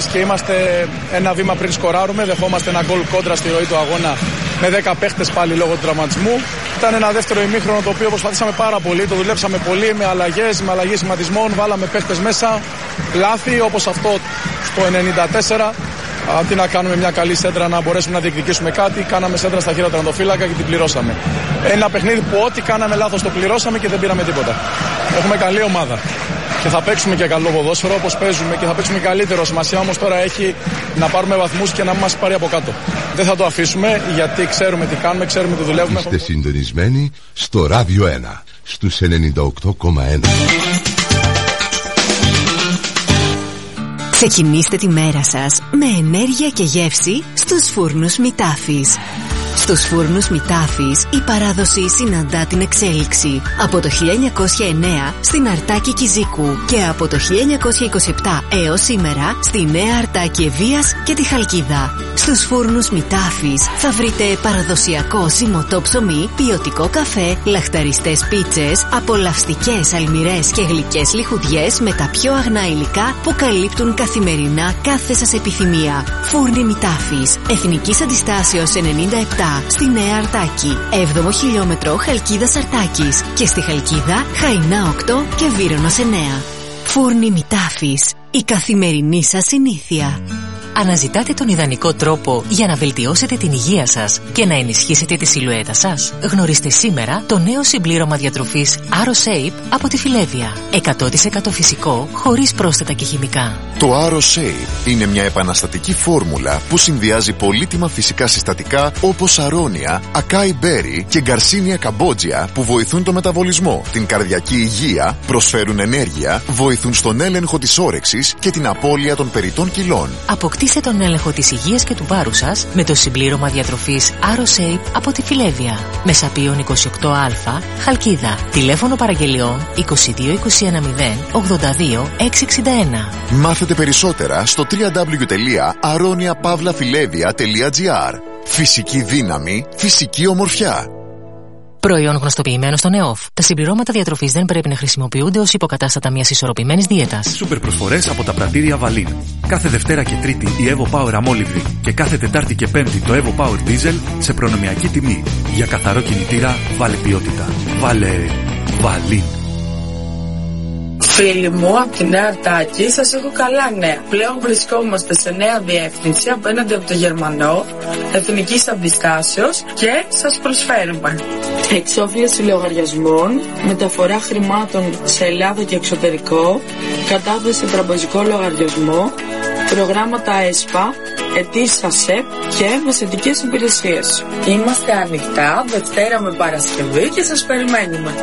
Και είμαστε ένα βήμα πριν σκοράρουμε, δεχόμαστε ένα γκολ κόντρα στη ροή του αγώνα με 10 παίχτες πάλι λόγω του τραυματισμού. Ήταν ένα δεύτερο ημίχρονο το οποίο προσπαθήσαμε πάρα πολύ, το δουλέψαμε πολύ με αλλαγές σχηματισμών, βάλαμε παίχτες μέσα, λάθη όπως αυτό στο 94. Αντί να κάνουμε μια καλή σέντρα να μπορέσουμε να διεκδικήσουμε κάτι, κάναμε σέντρα στα χέρια του τερματοφύλακα και την πληρώσαμε. Ένα παιχνίδι που ό,τι κάναμε λάθος το πληρώσαμε και δεν πήραμε τίποτα. Έχουμε καλή ομάδα και θα παίξουμε και καλό ποδόσφαιρο όπως παίζουμε και θα παίξουμε καλύτερο. Σημασία όμως τώρα έχει να πάρουμε βαθμούς και να μην μας πάρει από κάτω. Δεν θα το αφήσουμε γιατί ξέρουμε τι κάνουμε, ξέρουμε τι δουλεύουμε. Είστε συντονισμένοι στο Ράδιο 1 στους 98,1. Ξεκινήστε τη μέρα σας με ενέργεια και γεύση στους φούρνους Μητάφης. Στους φούρνους Μητάφης η παράδοση συναντά την εξέλιξη. Από το 1909 στην Αρτάκη Κιζίκου και από το 1927 έως σήμερα στη Νέα Αρτάκη Ευβοίας και τη Χαλκίδα. Στους φούρνους Μητάφης θα βρείτε παραδοσιακό ζυμωτό ψωμί, ποιοτικό καφέ, λαχταριστές πίτσες, απολαυστικές αλμυρές και γλυκές λιχουδιές με τα πιο αγνά υλικά που καλύπτουν καθημερινά κάθε σας επιθυμία. Φούρνοι Μητάφης, Εθνικής Αντιστάσεως 97 στη Νέα Αρτάκη, 7ο χιλιόμετρο Χαλκίδας Αρτάκης και στη Χαλκίδα Χαϊνά 8 και Βύρωνος 9. Φούρνοι Μητάφης, η καθημερινή σας συνήθεια. Αναζητάτε τον ιδανικό τρόπο για να βελτιώσετε την υγεία σας και να ενισχύσετε τη σιλουέτα σας? Γνωρίστε σήμερα το νέο συμπλήρωμα διατροφής AroShape από τη Φιλέδια. 100% φυσικό, χωρίς πρόσθετα και χημικά. Το AroShape είναι μια επαναστατική φόρμουλα που συνδυάζει πολύτιμα φυσικά συστατικά όπως αρώνια, ακάι μπέρι και γκαρσίνια καμπότζια που βοηθούν το μεταβολισμό, την καρδιακή υγεία, προσφέρουν ενέργεια, βοηθούν στον έλεγχο της όρεξης και την απώλεια των περιττών κιλών. Αποκτήστε τον έλεγχο της υγείας και του βάρους σας με το συμπλήρωμα διατροφής AroShape από τη Φιλέδια. Μεσαπίων 28α, Χαλκίδα. Τηλέφωνο παραγγελιών 22 210 82 661. Μάθετε περισσότερα στο www.aroniapavlafilevia.gr. Φυσική δύναμη, φυσική ομορφιά. Προϊόν γνωστοποιημένο στον ΕΟΦ. Τα συμπληρώματα διατροφής δεν πρέπει να χρησιμοποιούνται ως υποκατάστατα μιας ισορροπημένης δίαιτας. Σούπερ προσφορές από τα πρατήρια Βαλίν. Κάθε Δευτέρα και Τρίτη η Evo Power αμόλυβδη και κάθε Τετάρτη και Πέμπτη το Evo Power Diesel σε προνομιακή τιμή. Για καθαρό κινητήρα βάλε ποιότητα. Βάλε Βαλίν. Φίλοι μου, από τη Νέα Αρτάκη σας έχω καλά νέα. Πλέον βρισκόμαστε σε νέα διεύθυνση απέναντι από το Γερμανό, Εθνικής Αντιστάσεως και σας προσφέρουμε εξόφληση λογαριασμών, μεταφορά χρημάτων σε Ελλάδα και εξωτερικό, κατάθεση τραπεζικό λογαριασμό, προγράμματα ΕΣΠΑ, αιτήσεις ΑΣΕΠ και μεσαιτικές υπηρεσίες. Είμαστε ανοιχτά Δευτέρα με Παρασκευή και σας περιμένουμε.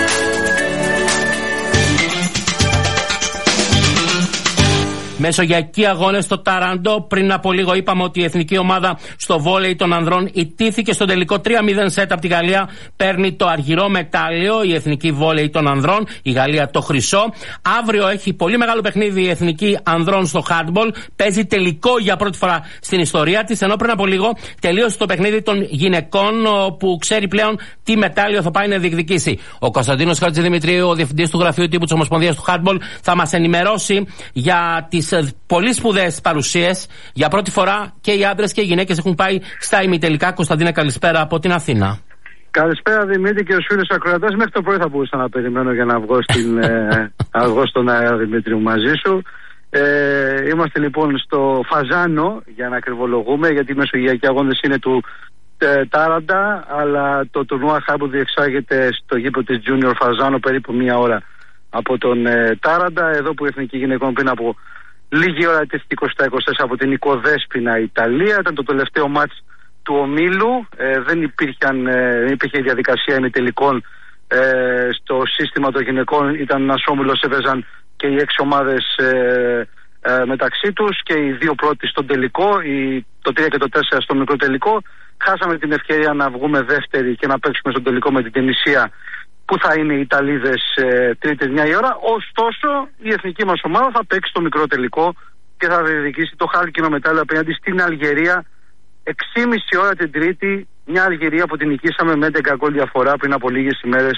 Μεσογειακοί αγώνες στο Ταραντό. Πριν από λίγο είπαμε ότι η εθνική ομάδα στο βόλεϊ των ανδρών ιτήθηκε στο τελικό 3-0 σετ από τη Γαλλία. Παίρνει το αργυρό μετάλλιο η εθνική βόλεϊ των ανδρών. Η Γαλλία το χρυσό. Αύριο έχει πολύ μεγάλο παιχνίδι η εθνική ανδρών στο handball. Παίζει τελικό για πρώτη φορά στην ιστορία της. Ενώ πριν από λίγο τελείωσε το παιχνίδι των γυναικών που ξέρει πλέον τι μετάλλιο θα πάει να διεκδικήσει. Ο Κωνσταντίνος Χατζηδημητρίου, ο διευθυντής του γραφείου τύπου της Ομοσπονδίας του handball, θα μας ενημερώσει για τις πολύ σπουδαίες παρουσίες. Για πρώτη φορά και οι άντρες και οι γυναίκες έχουν πάει στα ημιτελικά. Κωνσταντίνα, καλησπέρα από την Αθήνα. Καλησπέρα Δημήτρη και στους φίλους ακροατές. Μέχρι το πρωί θα μπορούσα να περιμένω για να βγω στον αέρα, Δημήτρη μου, μαζί σου. Είμαστε λοιπόν στο Φαζάνο για να ακριβολογούμε, γιατί οι μεσογειακοί αγώνες είναι του Τάραντα, αλλά το τουρνουά Χάμπου διεξάγεται στο γήπεδο της Junior Φαζάνο περίπου μία ώρα από τον Τάραντα. Εδώ που η Εθνική Γυναικών πριν από λίγη ώρα τέθηκε 24 από την Οικοδέσποινα Ιταλία. Ήταν το τελευταίο μάτς του ομίλου. Δεν υπήρχε διαδικασία ημιτελικών στο σύστημα των γυναικών. Ήταν ένας όμιλος, έπαιζαν και οι 6 ομάδες μεταξύ τους και οι 2 πρώτοι στον τελικό, το 3 και το 4 στο μικρό τελικό. Χάσαμε την ευκαιρία να βγούμε δεύτεροι και να παίξουμε στον τελικό με την Τινησία, που θα είναι οι Ιταλίδες Τρίτης 1 η ώρα. Ωστόσο η εθνική μας ομάδα θα παίξει στο μικρό τελικό και θα διεκδικήσει το χάλκινο μετάλλιο απέναντι στην Αλγερία 6,5 ώρα την Τρίτη. Μια Αλγερία που την νικήσαμε με 11 γκολ διαφορά πριν από λίγες ημέρες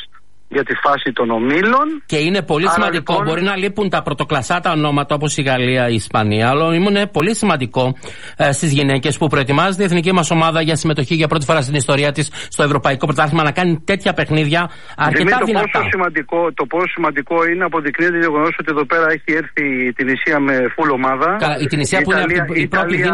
για τη φάση των ομίλων. Και είναι πολύ σημαντικό. Λοιπόν, μπορεί να λείπουν τα πρωτοκλασσάτα ονόματα όπως η Γαλλία, η Ισπανία, αλλά είναι πολύ σημαντικό στις γυναίκες που προετοιμάζεται η εθνική μας ομάδα για συμμετοχή για πρώτη φορά στην ιστορία της στο Ευρωπαϊκό Πρωτάθλημα να κάνει τέτοια παιχνίδια αρκετά δυνατά. Το πόσο σημαντικό είναι αποδεικνύεται το γεγονός ότι εδώ πέρα έχει έρθει η Τινησία με full ομάδα. Η Τινησία που είναι η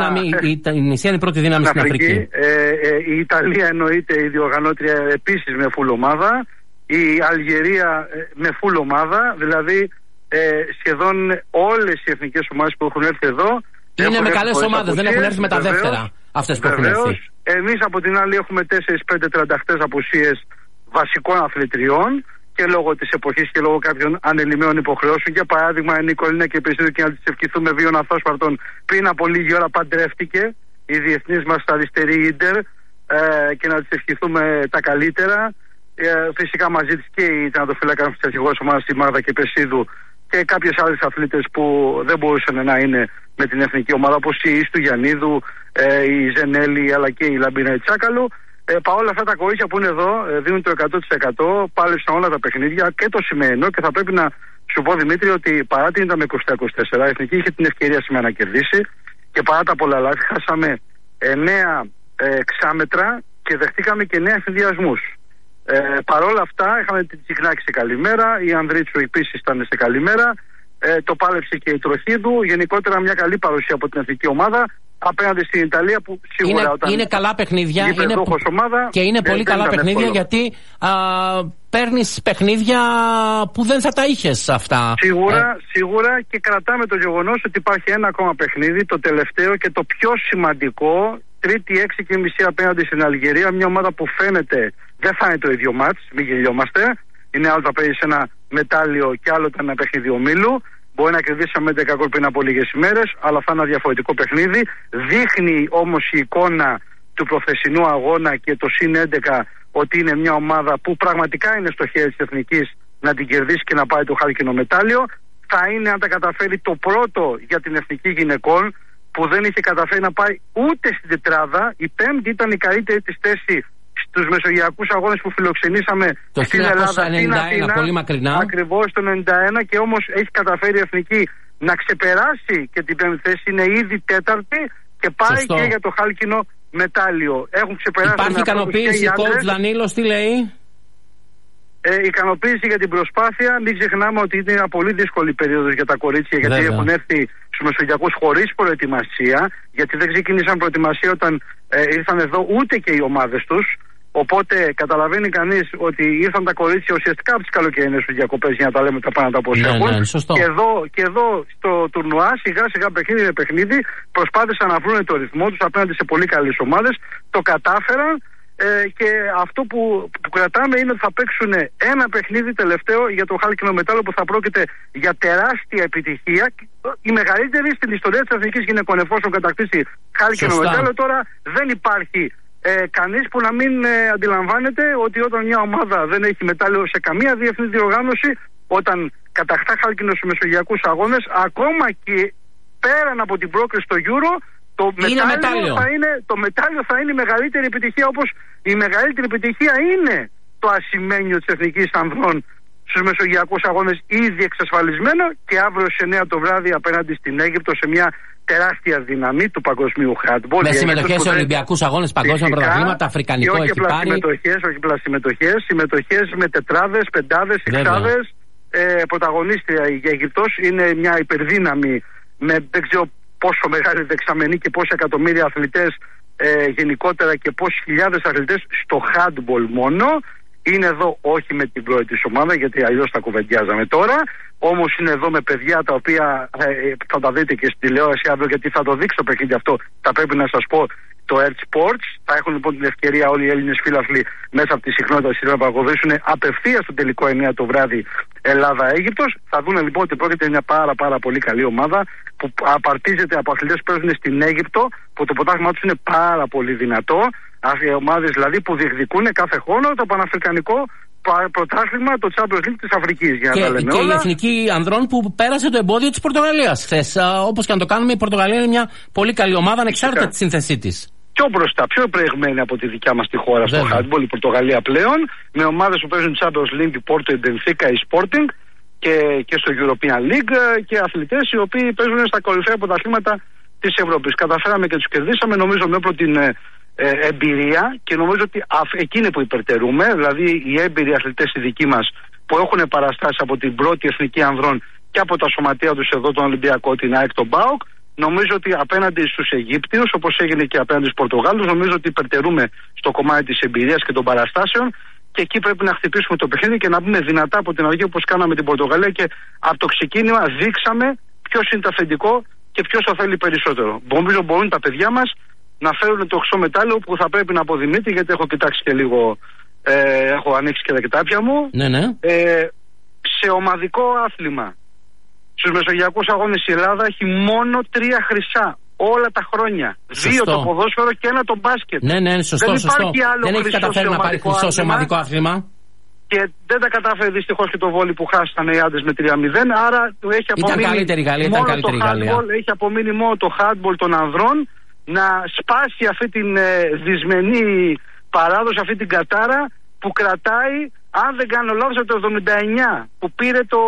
πρώτη δύναμη στην Αφρική. Η Ιταλία εννοείται η διοργανώτρια επίσης με full ομάδα. Η Αλγερία με full ομάδα, δηλαδή σχεδόν όλες οι εθνικές ομάδες που έχουν έρθει εδώ είναι με καλές ομάδες, δεν έχουν έρθει με τα δεύτερα αυτές που έχουν έρθει. Εμείς από την άλλη έχουμε 4-5 τρανταχτές απουσίες βασικών αθλητριών και λόγω της εποχής και λόγω κάποιων ανελημμένων υποχρεώσεων. Για παράδειγμα, η Νικολίνα και Πεσίδου, και να της ευχηθούμε βίων αθόσπαρτων, πριν από λίγη ώρα παντρεύτηκε η διεθνής μας αριστερή Ίντερ, και να της ευχηθούμε τα καλύτερα. Φυσικά μαζί της και η τερματοφύλακα της αρχηγός ομάδας η Μάγδα και Πεσίδου και κάποιες άλλες αθλήτες που δεν μπορούσαν να είναι με την εθνική ομάδα, όπως η Ίστου Γιαννίδου, η Ζενέλη αλλά και η Λαμπίνα Ιτσάκαλου. Παρόλα αυτά τα κορίτσια που είναι εδώ δίνουν το 100%, πάλεψαν όλα τα παιχνίδια και το σημερινό, και θα πρέπει να σου πω, Δημήτρη, ότι παρά την ήταν με 27-24, η εθνική είχε την ευκαιρία σήμερα να κερδίσει και παρά τα πολλά λάθη χάσαμε 9 εξάμετρα και δεχτήκαμε και 9 ευθυνδιασμούς. Παρόλα αυτά είχαμε την Τσικνάκη σε καλημέρα, η Ανδρίτσου επίσης ήταν σε καλημέρα, το πάλεψε και η Τροχίδου. Γενικότερα μια καλή παρουσία από την εθνική ομάδα απέναντι στην Ιταλία, που σίγουρα είναι καλά παιχνίδια, ομάδα, και είναι πολύ καλά παιχνίδια εύκολο. Γιατί παίρνεις παιχνίδια που δεν θα τα είχες αυτά. Σίγουρα, και κρατάμε το γεγονός ότι υπάρχει ένα ακόμα παιχνίδι, το τελευταίο και το πιο σημαντικό, Τρίτη 6:30 απέναντι στην Αλγερία, μια ομάδα που φαίνεται δεν θα είναι το ίδιο μάτς, μην γελιόμαστε. Είναι άλλο θα παίζει ένα μετάλλιο και άλλο ήταν ένα παιχνίδι ομίλου. Μπορεί να κερδίσαμε 11 γκολ πριν από λίγες ημέρες, αλλά θα είναι ένα διαφορετικό παιχνίδι. Δείχνει όμως η εικόνα του προχθεσινού αγώνα και το συν 11 ότι είναι μια ομάδα που πραγματικά είναι στο χέρι της εθνικής να την κερδίσει και να πάρει το χάλκινο μετάλλιο. Θα είναι, αν τα καταφέρει, το πρώτο για την εθνική γυναικών που δεν είχε καταφέρει να πάει ούτε στην τετράδα. Η πέμπτη ήταν η καλύτερη της θέση στους μεσογειακούς αγώνες που φιλοξενήσαμε το στην Ελλάδα, στην Αθήνα, πολύ μακρινά. Ακριβώς το 91, και όμως έχει καταφέρει η εθνική να ξεπεράσει και την πέμπτη θέση, είναι ήδη τέταρτη και πάει Σωστό. και για το χάλκινο μετάλλιο. Έχουν ξεπεράσει. Υπάρχει ικανοποίηση, coach Δανίλος, τι λέει? Ικανοποίηση για την προσπάθεια. Μην ξεχνάμε ότι είναι μια πολύ δύσκολη περίοδος για τα κορίτσια, γιατί Βέβαια. έχουν έρθει στους μεσογειακούς χωρίς προετοιμασία, γιατί δεν ξεκίνησαν προετοιμασία όταν ήρθαν εδώ ούτε και οι ομάδες τους. Οπότε καταλαβαίνει κανείς ότι ήρθαν τα κορίτσια ουσιαστικά από τις καλοκαιρινές τους διακοπές, για να τα λέμε τα πάνω τα πώς έχουν. Και εδώ στο τουρνουά, σιγά σιγά, παιχνίδι με παιχνίδι, προσπάθησαν να βρουν το ρυθμό τους απέναντι σε πολύ καλές ομάδες. Το κατάφεραν. Και αυτό που κρατάμε είναι ότι θα παίξουν ένα παιχνίδι τελευταίο για το χάλκινο μετάλλιο, που θα πρόκειται για τεράστια επιτυχία, η μεγαλύτερη στην ιστορία της εθνικής γυναικών, εφόσον κατακτήσει χάλκινο μετάλλιο. Τώρα δεν υπάρχει κανείς που να μην αντιλαμβάνεται ότι όταν μια ομάδα δεν έχει μετάλλιο σε καμία διεθνή διοργάνωση, όταν κατακτά χάλκινο στους μεσογειακούς αγώνες, ακόμα και πέραν από την πρόκριση στο Euro, το μετάλλιο θα είναι η μεγαλύτερη επιτυχία, όπως η μεγαλύτερη επιτυχία είναι το ασημένιο της εθνικής ανδρών στους μεσογειακούς αγώνες, ήδη εξασφαλισμένο, και αύριο σε 9 το βράδυ απέναντι στην Αίγυπτο σε μια τεράστια δύναμη του παγκοσμίου handball. Με συμμετοχές σε Ολυμπιακούς αγώνες, παγκόσμια πρωταθλήματα, αφρικανικό έχει πάρει. Συμμετοχές με τετράδες, πεντάδες, εξάδες. Πρωταγωνίστρια η Αιγυπτός είναι μια υπερδύναμη με δεν ξέρω πόσο μεγάλη δεξαμενή και πόσα εκατομμύρια αθλητές γενικότερα και πόσοι χιλιάδες αθλητές στο handball μόνο. Είναι εδώ όχι με την πρώτη της ομάδα, γιατί αλλιώς τα κουβεντιάζαμε τώρα. Όμως είναι εδώ με παιδιά τα οποία θα τα δείτε και στην τηλεόραση αύριο, γιατί θα το δείξω το παιχνίδι αυτό. Θα πρέπει να σας πω το Earth Sports. Θα έχουν λοιπόν την ευκαιρία όλοι οι Έλληνες φίλαθλοι μέσα από τη συχνότητα της να παρακολουθήσουν απευθείας στο τελικό 9 το βράδυ Ελλάδα-Αίγυπτος. Θα δουν λοιπόν ότι πρόκειται μια πάρα πολύ καλή ομάδα που απαρτίζεται από αθλητές που παίζουν στην Αίγυπτο, που το πρωτάθλημά τους είναι πάρα πολύ δυνατό. Ομάδες δηλαδή που διεκδικούν κάθε χρόνο το παναφρικανικό πρωτάθλημα, το Champions League της Αφρικής. Για να τα λέμε όλα. Η εθνική ανδρών που πέρασε το εμπόδιο της Πορτογαλίας χθες. Όπως και αν το κάνουμε, η Πορτογαλία είναι μια πολύ καλή ομάδα, ανεξάρτητα τη σύνθεσή της. πιο μπροστά, πιο προηγμένη από τη δικιά μας τη χώρα στο handball, η Πορτογαλία πλέον, με ομάδες που παίζουν Champions League, η Porto, η Benfica, η Sporting και στο European League και αθλητές οι οποίοι παίζουν στα κορυφαία πρωταθλήματα της Ευρώπης. Καταφέραμε και τους κερδίσαμε, νομίζω, με όπλο την εμπειρία και νομίζω ότι εκείνη που υπερτερούμε, δηλαδή οι έμπειροι αθλητές οι δικοί μας που έχουν παραστάσει από την πρώτη εθνική ανδρών και από τα σωματεία τους εδώ τον Ολυμπιακό, την ΑΕΚ, τον ΠΑΟΚ, νομίζω ότι απέναντι στους Αιγύπτιους, όπως έγινε και απέναντι στους Πορτογάλους, νομίζω ότι υπερτερούμε στο κομμάτι της εμπειρίας και των παραστάσεων και εκεί πρέπει να χτυπήσουμε το παιχνίδι και να μπούμε δυνατά από την αρχή όπως κάναμε την Πορτογαλία και από το ξεκίνημα δείξαμε ποιος είναι το αφεντικό και ποιος θα θέλει περισσότερο. Νομίζω μπορούν τα παιδιά μας να φέρουν το χρυσό μετάλλιο που θα πρέπει να αποδημείται, γιατί έχω κοιτάξει και λίγο, έχω ανοίξει και τα κοιτάπια μου. Ναι. Σε ομαδικό άθλημα, στους Μεσογειακούς Αγώνες η Ελλάδα έχει μόνο 3 χρυσά όλα τα χρόνια. Σωστό. 2 το ποδόσφαιρο και 1 το μπάσκετ. Ναι, σωστό. Δεν έχει καταφέρει να πάρει χρυσό σε ομαδικό άθλημα. Και δεν τα κατάφερε δυστυχώς και το βόλι που χάσαν οι άντρες με 3-0. Άρα έχει απομείνει. Ήταν καλύτερη η Γαλλία. Έχει απομείνει μόνο το handball των ανδρών να σπάσει αυτή την δυσμενή παράδοση, αυτή την κατάρα που κρατάει, αν δεν κάνω λάθος, από το 79 που πήρε το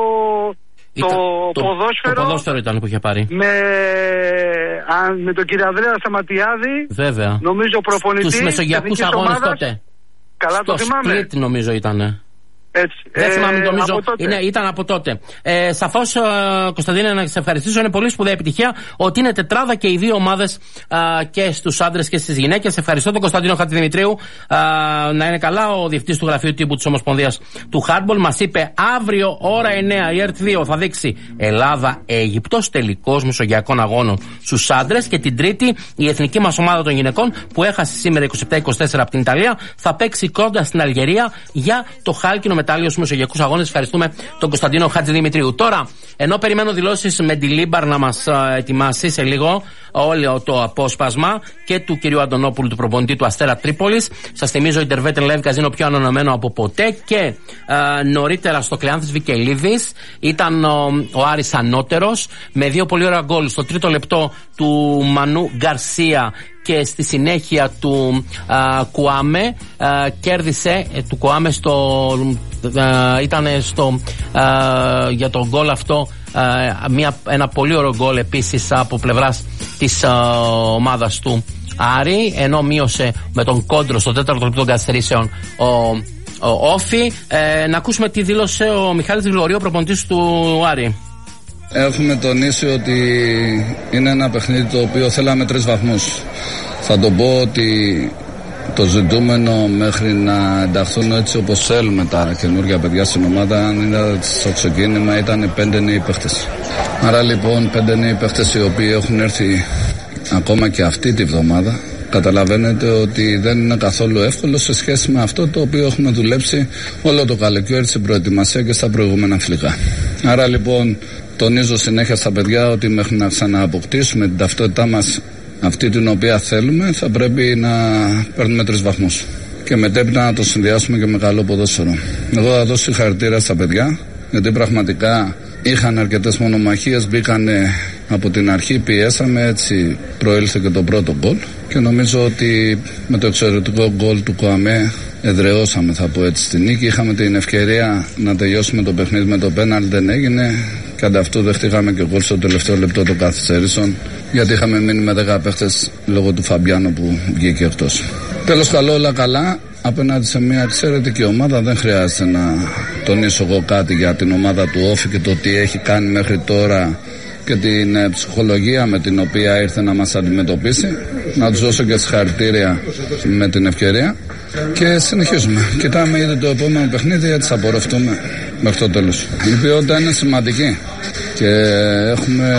ποδόσφαιρο. Το ποδόσφαιρο ήταν που είχε πάρει. Με τον κύριο Ανδρέα Σταματιάδη. Βέβαια. Νομίζω προπονητή. Στους Μεσογειακούς Αγώνες τότε. Καλά, στο το θυμάμαι. Split νομίζω ήτανε. Έτσι. Δεν θυμάμαι, νομίζω. Ήταν από τότε. Σαφώς, Κωνσταντίνε, να σε ευχαριστήσω. Είναι πολύ σπουδαία επιτυχία ότι είναι τετράδα και οι δύο ομάδες και στους άντρες και στις γυναίκες. Ευχαριστώ τον Κωνσταντίνο Χατζηδημητρίου. Να είναι καλά. Ο διευθυντής του γραφείου τύπου της Ομοσπονδίας του Handball μας είπε αύριο ώρα 9 η ΕΡΤ2 θα δείξει Ελλάδα-Αίγυπτος, τελικός Μεσογειακών Αγώνων στους άντρες. Και την Τρίτη η εθνική μας ομάδα των γυναικών που έχασε σήμερα 27-24 από την Ιταλία θα παίξει κόντρα στην Αλγερία για το χάλκινο μετάλλιο στους Μεσογειακούς Αγώνες. Ευχαριστούμε τον Κωνσταντίνο Χατζηδημητρίου. Τώρα, ενώ περιμένω δηλώσεις με τη Λίμπαρ να μας ετοιμάσει σε λίγο όλο το απόσπασμα και του κυρίου Αντωνόπουλου, του προπονητή του Αστέρα Τρίπολης, σας θυμίζω η Intervetel Live Casino πιο ανανεωμένο από ποτέ. Και νωρίτερα στο Κλεάνθης Βικελίδης ήταν ο Άρης ανώτερος με 2 πολύ ωραία γκολ στο 3ο λεπτό του Μανού Γκαρσία και στη συνέχεια του Κουάμε. Κέρδισε του Κουάμε ήταν για τον γκολ αυτό ένα πολύ ωραίο γκολ επίσης από πλευράς της ομάδας του Άρη, ενώ μείωσε με τον κόντρο στο 4ο λεπτό των καθυστερήσεων ο Όφη. Να ακούσουμε τι δήλωσε ο Μιχάλης Γρηγορίου, προπονητής του Άρη. Έχουμε τονίσει ότι είναι ένα παιχνίδι το οποίο θέλαμε 3 βαθμούς. Θα το πω ότι το ζητούμενο μέχρι να ενταχθούν έτσι όπως θέλουμε τα καινούργια παιδιά στην ομάδα, αν είδατε στο ξεκίνημα, ήταν 5 νέοι παίχτες. Άρα λοιπόν 5 νέοι παίχτες οι οποίοι έχουν έρθει ακόμα και αυτή τη βδομάδα. Καταλαβαίνετε ότι δεν είναι καθόλου εύκολο σε σχέση με αυτό το οποίο έχουμε δουλέψει όλο το καλοκαίρι στην προετοιμασία και στα προηγούμενα φιλικά. Άρα λοιπόν τονίζω συνέχεια στα παιδιά ότι μέχρι να ξανααποκτήσουμε την ταυτότητά μας, αυτή την οποία θέλουμε, θα πρέπει να παίρνουμε 3 βαθμούς. Και μετέπειτα να το συνδυάσουμε και με καλό ποδόσφαιρο. Εγώ θα δώσω συγχαρητήρια στα παιδιά, γιατί πραγματικά είχαν αρκετές μονομαχίες, μπήκανε από την αρχή, πιέσαμε, έτσι προήλθε και το πρώτο γκολ. Και νομίζω ότι με το εξαιρετικό γκολ του Κουαμέ εδραιώσαμε, θα πω έτσι, στην νίκη. Είχαμε την ευκαιρία να τελειώσουμε το παιχνίδι με το πέναλ, δεν έγινε. Και ανταυτού δεχτήκαμε και γκολ στο τελευταίο λεπτό των καθυστερήσεων, γιατί είχαμε μείνει με 10 παίχτες λόγω του Φαμπιάνο που βγήκε εκτός. Τέλος, καλό, όλα καλά. Απέναντι σε μια εξαιρετική ομάδα, δεν χρειάζεται να τονίσω εγώ κάτι για την ομάδα του Όφη και το τι έχει κάνει μέχρι τώρα και την ψυχολογία με την οποία ήρθε να μας αντιμετωπίσει. Να τους δώσω και συγχαρητήρια με την ευκαιρία και συνεχίζουμε. Κοιτάμε ήδη το επόμενο παιχνίδι, έτσι θα απορροφτούμε μέχρι το τέλος. Η ποιότητα είναι σημαντική και έχουμε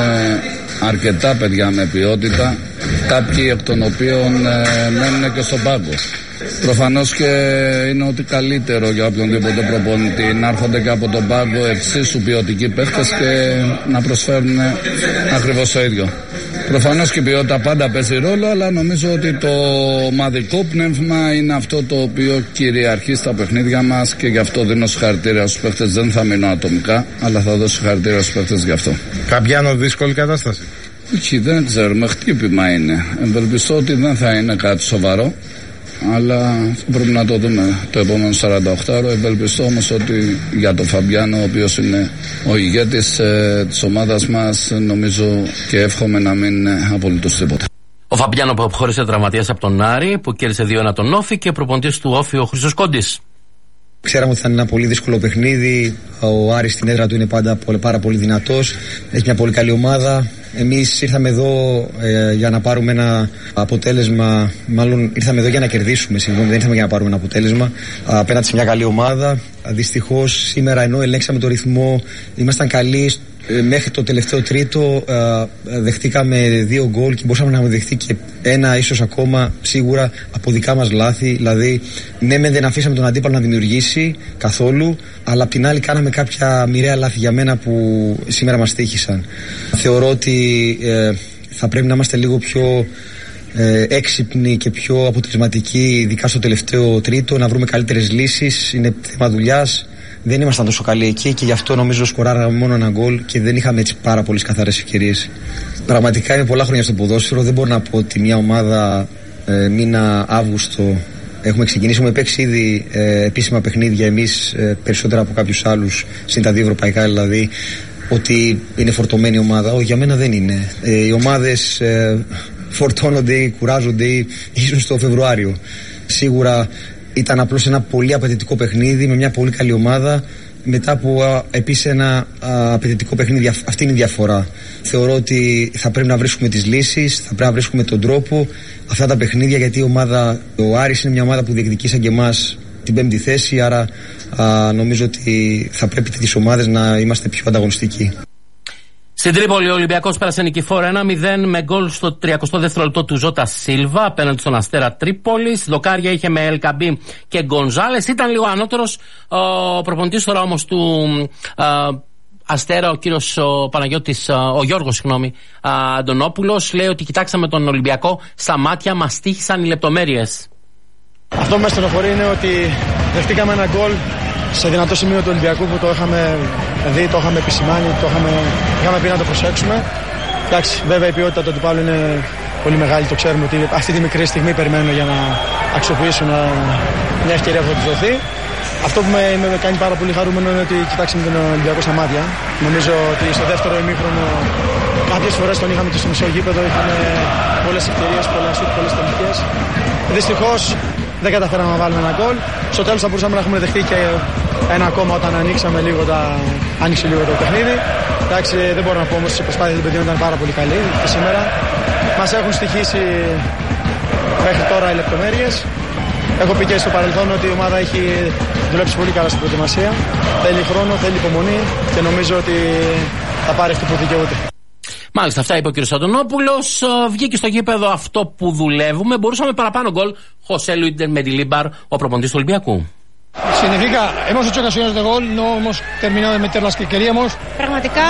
αρκετά παιδιά με ποιότητα, κάποιοι εκ των οποίων μένουν και στον πάγκο. Προφανώς και είναι ότι καλύτερο για οποιονδήποτε προπονητή να έρχονται και από τον πάγκο εξίσου ποιοτικοί παίχτες και να προσφέρουν ακριβώς το ίδιο. Προφανώς και η ποιότητα πάντα παίζει ρόλο, αλλά νομίζω ότι το ομαδικό πνεύμα είναι αυτό το οποίο κυριαρχεί στα παιχνίδια μας και γι' αυτό δίνω συγχαρητήρια στους παίχτες. Δεν θα μείνω ατομικά, αλλά θα δώσω συγχαρητήρια στους παίχτες γι' αυτό. Κάποια δύσκολη κατάσταση. Όχι, δεν ξέρουμε. Χτύπημα είναι. Ευελπιστώ ότι δεν θα είναι κάτι σοβαρό. Αλλά πρέπει να το δούμε το επόμενο 48ωρο. Ευελπιστώ όμως ότι για τον Φαμπιάνο, ο οποίος είναι ο ηγέτης της ομάδας μας, νομίζω και εύχομαι να μην είναι απολύτως τίποτα. Ο Φαμπιάνο που αποχώρησε τραυματίας από τον Άρη, που κέρδισε 2-1 τον Όφη, και προπονητής του Όφη ο Χρήστος Κόντης. Ξέραμε ότι θα είναι ένα πολύ δύσκολο παιχνίδι. Ο Άρης στην έδρα του είναι πάντα πάρα πολύ δυνατός. Έχει μια πολύ καλή ομάδα. Εμείς ήρθαμε εδώ για να πάρουμε ένα αποτέλεσμα. Μάλλον ήρθαμε εδώ για να κερδίσουμε. Συγγνώμη, δεν ήρθαμε για να πάρουμε ένα αποτέλεσμα απέναντι σε μια καλή ομάδα. Δυστυχώς σήμερα, ενώ ελέγξαμε το ρυθμό, ήμασταν καλοί. Μέχρι το τελευταίο τρίτο δεχτήκαμε 2 γκολ και μπορούσαμε να δεχτεί και ένα, ίσως ακόμα, σίγουρα από δικά μας λάθη. Δηλαδή, ναι, δεν αφήσαμε τον αντίπαλο να δημιουργήσει καθόλου, αλλά απ' την άλλη κάναμε κάποια μοιραία λάθη για μένα που σήμερα μας τύχησαν. Θεωρώ ότι θα πρέπει να είμαστε λίγο πιο έξυπνοι και πιο αποτελεσματικοί, ειδικά στο τελευταίο τρίτο, να βρούμε καλύτερες λύσεις. Είναι θέμα δουλειάς. Δεν ήμασταν τόσο καλοί εκεί και γι' αυτό νομίζω σκοράραμε μόνο ένα γκολ και δεν είχαμε έτσι πάρα πολλές καθαρές ευκαιρίες. Πραγματικά είμαι πολλά χρόνια στο ποδόσφαιρο. Δεν μπορώ να πω ότι μια ομάδα μήνα Αύγουστο έχουμε ξεκινήσει. Έχουμε παίξει ήδη επίσημα παιχνίδια εμείς περισσότερα από κάποιους άλλους, συν τα 2 ευρωπαϊκά δηλαδή, ότι είναι φορτωμένη ομάδα. Όχι, για μένα δεν είναι. Οι ομάδες φορτώνονται ή κουράζονται ίσως το Φεβρουάριο. Σίγουρα ήταν απλώς ένα πολύ απαιτητικό παιχνίδι με μια πολύ καλή ομάδα. Μετά από επίσης ένα απαιτητικό παιχνίδι, αυτή είναι η διαφορά. Θεωρώ ότι θα πρέπει να βρίσκουμε τις λύσεις, θα πρέπει να βρίσκουμε τον τρόπο αυτά τα παιχνίδια, γιατί η ομάδα, ο Άρης είναι μια ομάδα που διεκδικεί σαν και εμάς την 5η θέση, άρα νομίζω ότι θα πρέπει τις ομάδες να είμαστε πιο ανταγωνιστικοί. Στην Τρίπολη ο Ολυμπιακός πέρασε νικηφόρα 1-0 με γκολ στο 32ο λεπτό του Ζώτα Σίλβα απέναντι στον Αστέρα Τρίπολης. Δοκάρια είχε με Ελκαμπή και Γκονζάλες. Ήταν λίγο ανώτερος ο προπονητής τώρα όμως του Αστέρα, ο κύριος ο Γιώργος Αντωνόπουλος. Λέει ότι κοιτάξαμε τον Ολυμπιακό στα μάτια, μας τύχησαν οι λεπτομέρειες. Αυτό που με στενοχωρεί είναι ότι δεχτήκαμε ένα γκολ σε δυνατό σημείο του Ολυμπιακού που το είχαμε δει, το είχαμε επισημάνει, είχαμε πει να το προσέξουμε. Εντάξει, βέβαια η ποιότητα του αντιπάλου είναι πολύ μεγάλη, το ξέρουμε ότι αυτή τη μικρή στιγμή περιμένουν για να αξιοποιήσουν μια ευκαιρία που θα τους δοθεί. Αυτό που με κάνει πάρα πολύ χαρούμενο είναι ότι κοιτάξαμε τον Ολυμπιακό στα μάτια. Νομίζω ότι στο δεύτερο ημίχρονο κάποιες φορές τον είχαμε και στο μισό γήπεδο, είχαμε πολλές ευκαιρίες, πολλές τελικές. Δυστυχώς δεν καταφέραμε να βάλουμε ένα γκολ. Στο τέλος θα μπορούσαμε να έχουμε δεχτεί και ένα ακόμα όταν άνοιξε λίγο το παιχνίδι. Εντάξει, δεν μπορώ να πω όμως ότι η προσπάθεια των παιδιών ήταν πάρα πολύ καλή και σήμερα. Μας έχουν στοιχήσει μέχρι τώρα οι λεπτομέρειες. Έχω πει και στο παρελθόν ότι η ομάδα έχει δουλέψει πολύ καλά στην προετοιμασία. Θέλει χρόνο, θέλει υπομονή και νομίζω ότι θα πάρει αυτό που δικαιούται. Μάλιστα, αυτά είπε ο κ. Αντωνόπουλος. Βγήκε στο γήπεδο αυτό που δουλεύουμε. Μπορούσαμε παραπάνω γκολ. José Luis Mendilibar, ο προπονητής του Ολυμπιακού. Significa, hemos hecho ocasiones de gol, no hemos terminado de meter las que queríamos. Πραγματικά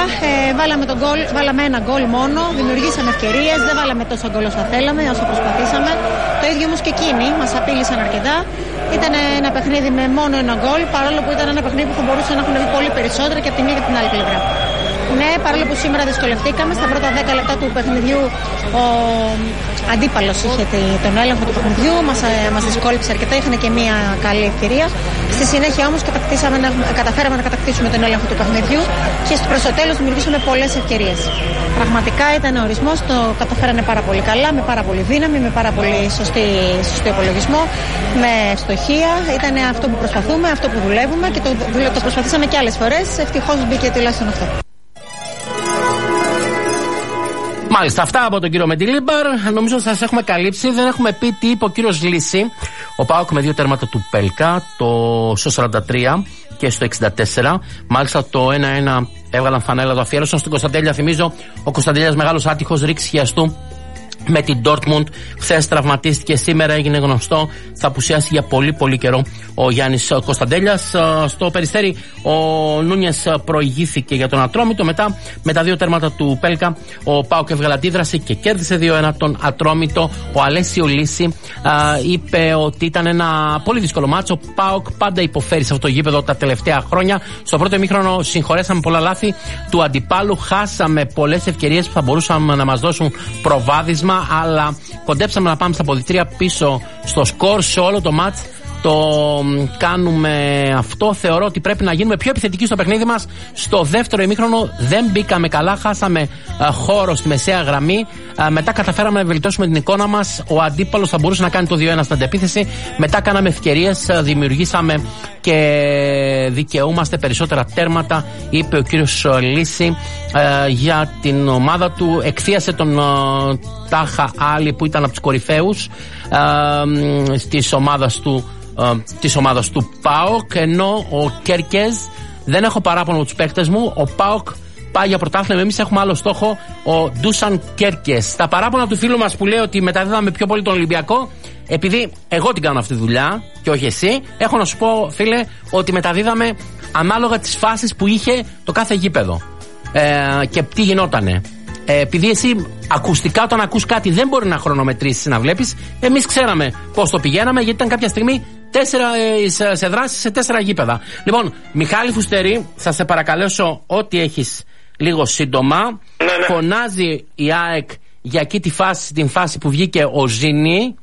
βάλαμε ένα γκολ μόνο, δημιουργήσαμε ευκαιρίες, δεν βάλαμε τόσα γκολ όσο θέλαμε, όσο προσπαθήσαμε. Το ίδιο όμως και εκείνοι μας απείλησαν αρκετά. Ήταν ένα παιχνίδι με μόνο ένα γκολ, παρόλο που ήταν ένα παιχνίδι που θα μπορούσε να έχουν βγει πολύ περισσότερα και από τη μία και από την άλλη πλευρά. Ναι, παρόλο που σήμερα δυσκολευτήκαμε, στα πρώτα 10 λεπτά του παιχνιδιού ο αντίπαλος είχε τον έλεγχο του παιχνιδιού, μας δυσκόλεψε αρκετά, είχαν και μία καλή ευκαιρία. Στη συνέχεια όμως καταφέραμε να κατακτήσουμε τον έλεγχο του παιχνιδιού και προς το τέλος δημιουργήσαμε πολλές ευκαιρίες. Πραγματικά ήταν ο ορισμός, το καταφέρανε πάρα πολύ καλά, με πάρα πολύ δύναμη, με πάρα πολύ σωστό υπολογισμό, με ευστοχία. Ήταν αυτό που προσπαθούμε, αυτό που δουλεύουμε και το προσπαθήσαμε και άλλες φορές. Ευτυχώς μπήκε τουλάχιστον αυτό. Μάλιστα, αυτά από τον κύριο Μεντιλίμπαρ. Νομίζω ότι σας έχουμε καλύψει. Δεν έχουμε πει τι είπε ο κύριος Λύση. Ο ΠΑΟΚ με 2 τέρματα του Πέλκα, στο 43 και στο 64. Μάλιστα το 1-1 έβγαλαν φανέλα, το αφιέρωσαν στον Κωνσταντέλια. Θυμίζω, ο Κωνσταντέλιας μεγάλος άτυχος, ρήξη χιαστού με την Dortmund. Χθες τραυματίστηκε, σήμερα έγινε γνωστό, θα απουσιάσει για πολύ πολύ καιρό ο Γιάννης Κωνσταντέλιας. Στο Περιστέρι ο Νούνιες προηγήθηκε για τον Ατρόμητο. Μετά με τα 2 τέρματα του Πέλκα ο ΠΑΟΚ έβγαλε αντίδραση και κέρδισε 2-1 τον Ατρόμητο. Ο Αλέσιο Λύση είπε ότι ήταν ένα πολύ δύσκολο μάτσο. Ο ΠΑΟΚ πάντα υποφέρει σε αυτό το γήπεδο τα τελευταία χρόνια. Στο πρώτο ημίχρονο συγχωρέσαμε πολλά λάθη του αντιπάλου, χάσαμε πολλές ευκαιρίες που θα μπορούσαν να μας δώσουν προβάδισμα, αλλά κοντέψαμε να πάμε στα αποδυτήρια πίσω στο σκορ. Σε όλο το μάτς το κάνουμε αυτό. Θεωρώ ότι πρέπει να γίνουμε πιο επιθετικοί στο παιχνίδι μας. Στο δεύτερο ημίχρονο δεν μπήκαμε καλά, χάσαμε χώρο στη μεσαία γραμμή. Μετά καταφέραμε να βελτιώσουμε την εικόνα μας. Ο αντίπαλος θα μπορούσε να κάνει το 2-1 στην αντεπίθεση. Μετά κάναμε ευκαιρίες, δημιουργήσαμε και δικαιούμαστε περισσότερα τέρματα, είπε ο κύριος Λύση για την ομάδα του. Εκθίασε τον Τάχα Άλλη που ήταν από τους κορυφαίους της ομάδας του ΠΑΟΚ, ενώ ο Κέρκεζ, δεν έχω παράπονο με τους παίκτες μου, ο ΠΑΟΚ πάει για πρωτάθλημα, εμείς έχουμε άλλο στόχο, ο Ντούσαν Κέρκεζ. Τα παράπονα του φίλου μας που λέει ότι μεταδίδαμε πιο πολύ τον Ολυμπιακό, επειδή εγώ την κάνω αυτή τη δουλειά και όχι εσύ, έχω να σου πω, φίλε, ότι μεταδίδαμε ανάλογα τις φάσεις που είχε το κάθε γήπεδο και τι γινότανε. Επειδή εσύ ακουστικά όταν ακούς κάτι δεν μπορεί να χρονομετρήσεις, να βλέπεις, εμείς ξέραμε πώς το πηγαίναμε, γιατί ήταν κάποια στιγμή 4 σε δράσεις σε 4 γήπεδα. Λοιπόν, Μιχάλη Φουστερή, θα σε παρακαλέσω ό,τι έχεις λίγο σύντομα. Ναι. Φωνάζει η ΑΕΚ για εκεί την φάση που βγήκε ο Ζήνη.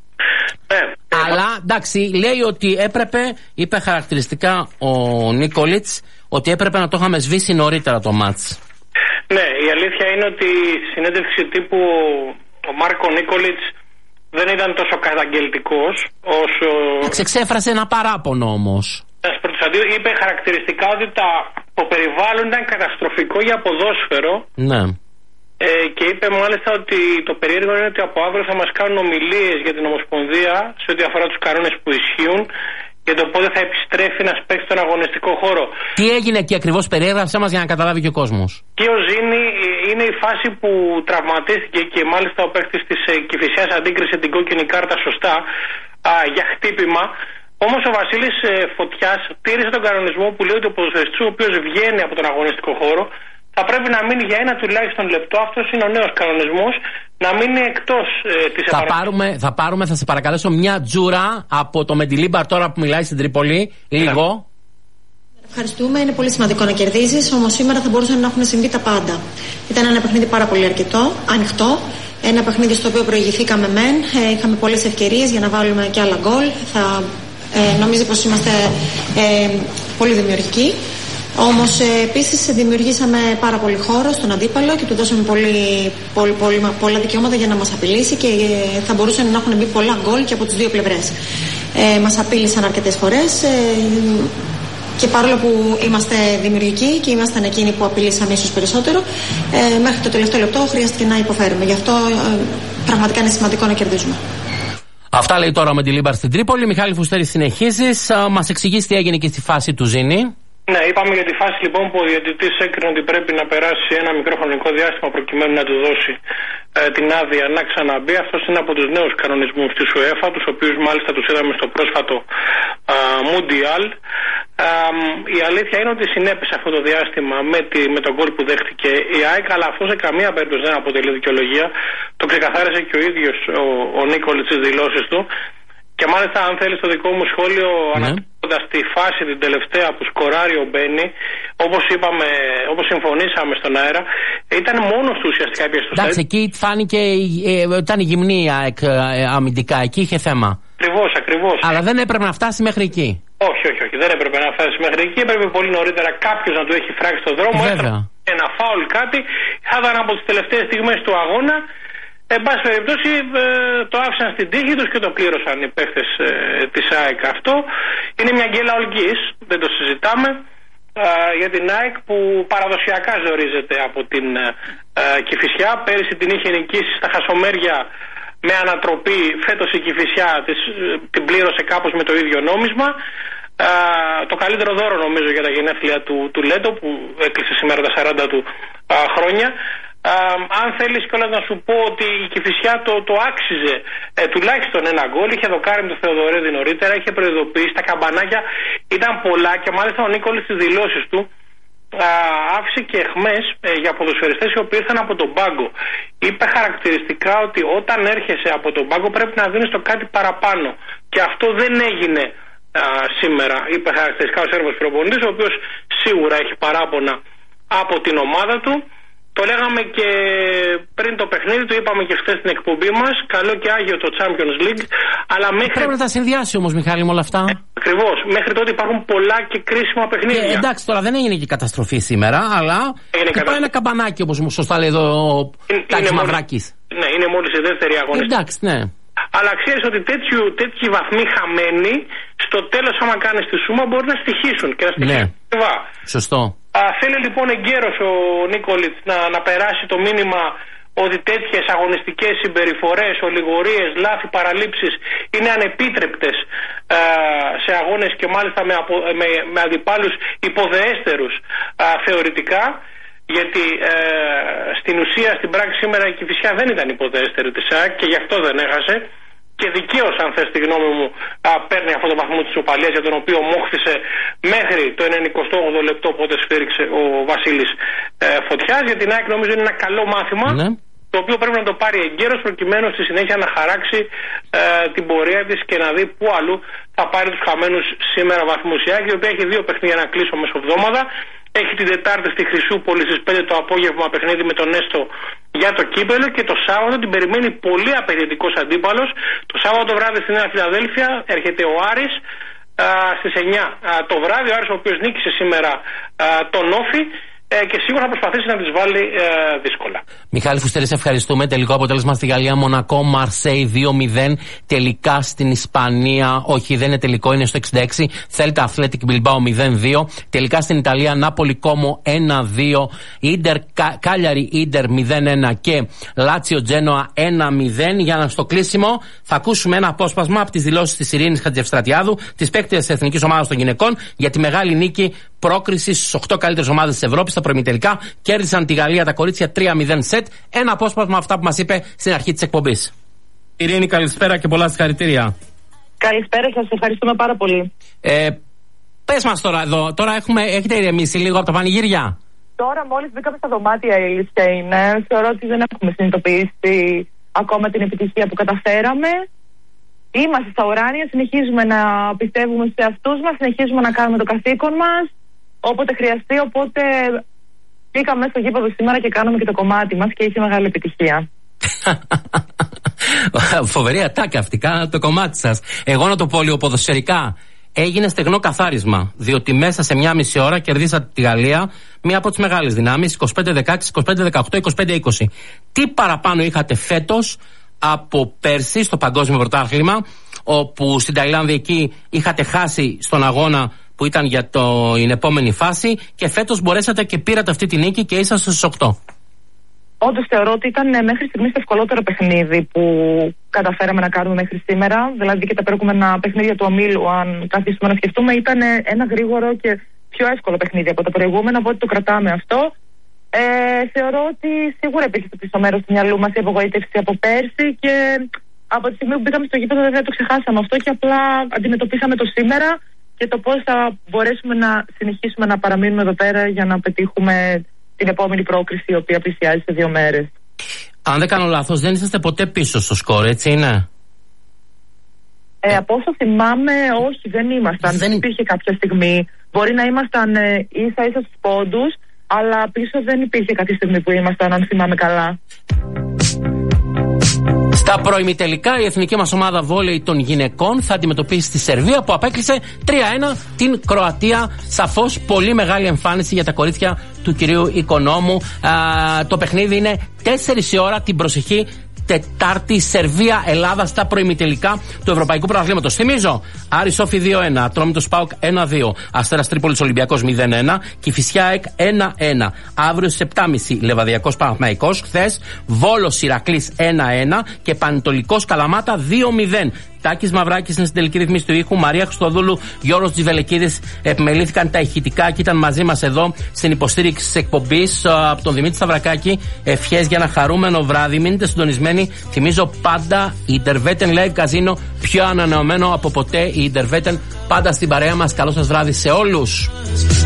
Αλλά εντάξει, λέει ότι έπρεπε, είπε χαρακτηριστικά ο Νίκολιτς, ότι έπρεπε να το είχαμε σβήσει νωρίτερα το μάτς. Ναι, η αλήθεια είναι ότι η συνέντευξη τύπου ο Μάρκο Νίκολιτς δεν ήταν τόσο καταγγελτικός όσο... Εξέφρασε ένα παράπονο όμως. Είπε χαρακτηριστικά ότι το περιβάλλον ήταν καταστροφικό για ποδόσφαιρο. Ναι. Και είπε μάλιστα ότι το περίεργο είναι ότι από αύριο θα μας κάνουν ομιλίες για την Ομοσπονδία σε ό,τι αφορά τους κανόνες που ισχύουν για το πότε θα επιστρέφει να παίξει στον αγωνιστικό χώρο. Τι έγινε εκεί ακριβώς, περιέγραψέ μας για να καταλάβει και ο κόσμος. Και ο Ζήνη είναι η φάση που τραυματίστηκε και μάλιστα ο παίκτης της Κηφισιάς αντίκρισε την κόκκινη κάρτα σωστά για χτύπημα. Όμως ο Βασίλης Φωτιάς τήρησε τον κανονισμό που λέει ότι ο ποδοσφαιριστής ο οποίος βγαίνει από τον αγωνιστικό χώρο θα πρέπει να μείνει για 1 τουλάχιστον λεπτό. Αυτός είναι ο νέος κανονισμός. Να μείνει εκτός της επανάστασης. Θα πάρουμε, θα σε παρακαλέσω, μια τζούρα από το Μεντιλίμπαρ τώρα που μιλάει στην Τρίπολη. Λίγο. Ευχαριστούμε. Είναι πολύ σημαντικό να κερδίζεις. Όμως σήμερα θα μπορούσαν να έχουν συμβεί τα πάντα. Ήταν ένα παιχνίδι πάρα πολύ ανοιχτό. Ένα παιχνίδι στο οποίο προηγηθήκαμε μεν. Είχαμε πολλές ευκαιρίες για να βάλουμε και άλλα γκολ. Νομίζω πως είμαστε πολύ δημιουργικοί. Όμως επίσης δημιουργήσαμε πάρα πολύ χώρο στον αντίπαλο και του δώσαμε πολλά δικαιώματα για να μας απειλήσει και θα μπορούσαν να έχουν μπει πολλά γκολ και από τις δύο πλευρές. Μας απείλησαν αρκετές φορές και παρόλο που είμαστε δημιουργικοί και ήμασταν εκείνοι που απειλήσαμε ίσως περισσότερο, μέχρι το τελευταίο λεπτό χρειάστηκε να υποφέρουμε. Γι' αυτό πραγματικά είναι σημαντικό να κερδίζουμε. Αυτά λέει τώρα με τη Λίμπαρ στην Τρίπολη. Μιχάλη Φουστέρη, συνεχίζεις. Μας εξηγείς τι έγινε και στη φάση του Ζήνη. Ναι, είπαμε για τη φάση λοιπόν που ο διαιτητής έκρινε ότι πρέπει να περάσει ένα μικρό χρονικό διάστημα προκειμένου να του δώσει την άδεια να ξαναμπεί. Αυτός είναι από τους νέους κανονισμούς της UEFA, τους οποίους μάλιστα τους είδαμε στο πρόσφατο Mundial. Η αλήθεια είναι ότι συνέπεσε αυτό το διάστημα με τον γκολ που δέχτηκε η ΑΕΚ, αλλά αυτό σε καμία περίπτωση δεν αποτελεί δικαιολογία. Το ξεκαθάρισε και ο ίδιος ο Νίκολιτς στις δηλώσεις του. Και μάλιστα, αν θέλει το δικό μου σχόλιο, αναφέροντας τη φάση την τελευταία που σκοράρει ο Μπένι, όπως συμφωνήσαμε στον αέρα, ήταν μόνος του ουσιαστικά επί στο εντάξει, εκεί φάνηκε, ήταν γυμνή αμυντικά, εκεί είχε θέμα. Ακριβώς. Αλλά δεν έπρεπε να φτάσει μέχρι εκεί. Όχι, δεν έπρεπε να φτάσει μέχρι εκεί. Έπρεπε πολύ νωρίτερα κάποιος να του έχει φράξει τον δρόμο. Ένα φάουλ, κάτι, θα ήταν από τις τελευταίες στιγμές του αγώνα. Εν πάση περιπτώσει το άφησαν στην τύχη τους και το πλήρωσαν οι παίχτες της ΑΕΚ αυτό. Είναι μια γκέλα ολγής, δεν το συζητάμε, για την ΑΕΚ που παραδοσιακά ζορίζεται από την Κηφισιά. Πέρυσι την είχε νικήσει στα Χασομέρια με ανατροπή, φέτος η Κηφισιά την πλήρωσε κάπως με το ίδιο νόμισμα. Το καλύτερο δώρο νομίζω για τα γενέθλια του Λέντο που έκλεισε σήμερα τα 40 του χρόνια. Αν θέλεις κιόλας να σου πω ότι η Κηφισιά το άξιζε τουλάχιστον ένα γκολ. Είχε δοκάρει με τον Θεοδωρίδη νωρίτερα, είχε προειδοποιήσει, τα καμπανάκια ήταν πολλά και μάλιστα ο Νίκολης στις δηλώσεις του άφησε και αιχμές για ποδοσφαιριστές οι οποίοι ήρθαν από τον πάγκο. Είπε χαρακτηριστικά ότι όταν έρχεσαι από τον πάγκο πρέπει να δίνεις το κάτι παραπάνω. Και αυτό δεν έγινε σήμερα. Είπε χαρακτηριστικά ο Σέρβος προπονητής, ο οποίος σίγουρα έχει παράπονα από την ομάδα του. Το λέγαμε και πριν το παιχνίδι, το είπαμε και χθες στην εκπομπή μας. Καλό και άγιο το Champions League. Αλλά μέχρι... Πρέπει να τα συνδυάσει όμως, Μιχάλη, με όλα αυτά. Ακριβώς. Μέχρι τότε υπάρχουν πολλά και κρίσιμα παιχνίδια. Εντάξει, τώρα δεν έγινε και καταστροφή σήμερα, αλλά πάει ένα καμπανάκι, όπως μου σωστά λέει εδώ ο Τάκης Μαυράκης. Ναι, είναι μόλις η δεύτερη αγωνιστική. Εντάξει, ναι. Αλλά ξέρεις ότι τέτοιοι βαθμοί χαμένοι, στο τέλος, άμα κάνεις τη σούμα, μπορεί να στοιχήσουν και να στοιχήσουν. Ναι. Σωστό. Θέλει λοιπόν εγκαίρος ο Νίκολιτς να περάσει το μήνυμα ότι τέτοιες αγωνιστικές συμπεριφορές, ολιγορίες, λάθη, παραλήψεις είναι ανεπίτρεπτες σε αγώνες και μάλιστα με αντιπάλους υποδεέστερους θεωρητικά. Γιατί στην ουσία, στην πράξη σήμερα η Κηφισιά δεν ήταν υποδέστερη της ΑΕΚ και γι' αυτό δεν έχασε. Και δικαίως, αν θες τη γνώμη μου, παίρνει αυτό το βαθμό της οπαλίας για τον οποίο μόχθησε μέχρι το 98ο λεπτό, πότε σφύριξε ο Βασίλης Φωτιάς. Για την ΑΕΚ νομίζω είναι ένα καλό μάθημα, το οποίο πρέπει να το πάρει εγκαίρος προκειμένου στη συνέχεια να χαράξει την πορεία της και να δει πού αλλού θα πάρει τους χαμένους σήμερα βαθμούς. Η ΑΕΚ, η οποία έχει 2 παιχνίδια να κλείσω μεσοβδόμαδα. Έχει την Τετάρτη στη Χρυσούπολη στις 5 το απόγευμα παιχνίδι με τον Έστο για το κύπελο και το Σάββατο την περιμένει πολύ απαιτητικός αντίπαλος. Το Σάββατο βράδυ στη Νέα Φιλαδέλφια έρχεται ο Άρης στις 9 το βράδυ. Ο Άρης, ο οποίος νίκησε σήμερα τον Όφη και σίγουρα θα προσπαθήσει να τις βάλει δύσκολα. Μιχάλη Φουστέρη, σε ευχαριστούμε. Τελικό αποτέλεσμα στη Γαλλία, Μονακό, Μαρσέη 2-0. Τελικά στην Ισπανία, όχι δεν είναι τελικό, είναι στο 66. Θέλτα Αθλέτικ Μπιλμπάο 0-2. Τελικά στην Ιταλία, Νάπολη Κόμο 1-2. Ίντερ Κάλιαρη Ίντερ 0-1 και Λάτσιο Τζένοα 1-0. Για να στο κλείσιμο θα ακούσουμε ένα απόσπασμα από τις δηλώσεις της Ειρήνης Χατζευστρατιάδου, της παίκτριας της Εθνικής Ομάδας των Γυναικών, για τη μεγάλη νίκη πρόκριση στις 8 καλύτερες ομάδες της Ευρώπης. Στα προημιτελικά κέρδισαν τη Γαλλία τα κορίτσια 3-0 σετ. Ένα απόσπασμα αυτά που μας είπε στην αρχή της εκπομπής. Ειρήνη, καλησπέρα και πολλά συγχαρητήρια. Καλησπέρα σας, ευχαριστούμε πάρα πολύ. Πες μας τώρα εδώ, έχετε ηρεμήσει λίγο από τα πανηγύρια? Τώρα μόλις μπήκαμε στα δωμάτια, η αλήθεια είναι. Θεωρώ ότι δεν έχουμε συνειδητοποιήσει ακόμα την επιτυχία που καταφέραμε. Είμαστε στα ουράνια, συνεχίζουμε να πιστεύουμε σε αυτούς μας, συνεχίζουμε να κάνουμε το καθήκον μας όποτε χρειαστεί, οπότε μπήκαμε στο γήπεδο σήμερα και κάνουμε και το κομμάτι μας και είχε μεγάλη επιτυχία. Φοβερή ατάκα αυτή, κάνατε το κομμάτι σας. Εγώ να το πω λίγο ποδοσφαιρικά. Έγινε στεγνό καθάρισμα, διότι μέσα σε μια μισή ώρα κερδίσατε τη Γαλλία, μία από τις μεγάλες δυνάμεις, 25-16, 25-18, 25-20. Τι παραπάνω είχατε φέτος από πέρσι στο Παγκόσμιο Πρωτάθλημα, όπου στην Ταϊλάνδη εκεί είχατε χάσει στον αγώνα που ήταν για την επόμενη φάση, και φέτος μπορέσατε και πήρατε αυτή τη νίκη και είσαστε στους 8. Όντως θεωρώ ότι ήταν μέχρι στιγμής το ευκολότερο παιχνίδι που καταφέραμε να κάνουμε μέχρι σήμερα. Δηλαδή και τα προηγούμενα παιχνίδια του ομίλου, αν καθίσουμε να σκεφτούμε, ήταν ένα γρήγορο και πιο εύκολο παιχνίδι από τα προηγούμενα, οπότε το κρατάμε αυτό. Θεωρώ ότι σίγουρα υπήρχε στο πίσω μέρος του μυαλού μας η απογοήτευση από πέρσι και από τη στιγμή που μπήκαμε στο γήπεδο δεν το ξεχάσαμε αυτό και απλά αντιμετωπίσαμε το σήμερα και το πώς θα μπορέσουμε να συνεχίσουμε να παραμείνουμε εδώ πέρα για να πετύχουμε την επόμενη πρόκριση, η οποία πλησιάζει σε 2 μέρες. Αν δεν κάνω λάθος, δεν είσαστε ποτέ πίσω στο σκορ, έτσι είναι? Από όσο θυμάμαι, όχι, δεν ήμασταν. Δεν υπήρχε κάποια στιγμή. Μπορεί να ήμασταν ίσα-ίσα στους πόντους, αλλά πίσω δεν υπήρχε κάποια στιγμή που ήμασταν, αν θυμάμαι καλά. Στα προημιτελικά η εθνική μας ομάδα βόλεϊ των γυναικών θα αντιμετωπίσει τη Σερβία, που απέκλεισε 3-1 την Κροατία. Σαφώς πολύ μεγάλη εμφάνιση για τα κορίτσια του κυρίου Οικονόμου. Το παιχνίδι είναι 4 η ώρα την προσεχή Τετάρτη, Σερβία-Ελλάδα στα προημιτελικά του Ευρωπαϊκού Πρωταθλήματος. Θυμίζω, Άρης Όφη 2-1, Ατρόμητος ΠΑΟΚ 1-2, Αστέρας Τρίπολης Ολυμπιακός 0-1, Κηφισιά ΑΕΚ 1-1. Αύριο στις 7.30 Λεβαδιακός Παναθηναϊκός, χθες Βόλος Ηρακλής 1-1 και Πανετολικός Καλαμάτα 2-0. Τάκης Μαυράκης είναι στην τελική ρυθμίση του ήχου. Μαρία Χριστοδούλου, Γιώργος Τζιβελεκίδης επιμελήθηκαν τα ηχητικά και ήταν μαζί μας εδώ στην υποστήριξη της εκπομπής. Από τον Δημήτρη Σταυρακάκη, ευχές για ένα χαρούμενο βράδυ. Μείνετε συντονισμένοι. Θυμίζω πάντα η Interveten Live Casino, πιο ανανεωμένο από ποτέ. Η Interveten πάντα στην παρέα μας. Καλό σας βράδυ σε όλους.